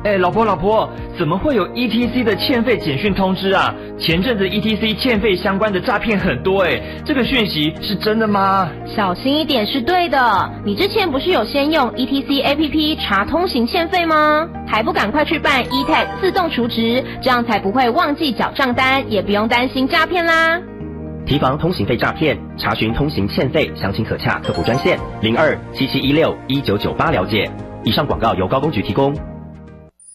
老婆，怎么会有 ETC 的欠费简讯通知啊？前阵子 ETC 欠费相关的诈骗很多这个讯息是真的吗？ 小心一点是对的。你之前不是有先用 ETC APP 查通行欠费吗？还不赶快去办 eTag 自动储值，这样才不会忘记缴账单，也不用担心诈骗啦。 提防通行费诈骗，查询通行欠费详情可洽客服专线0277161998了解。以上广告由高公局提供。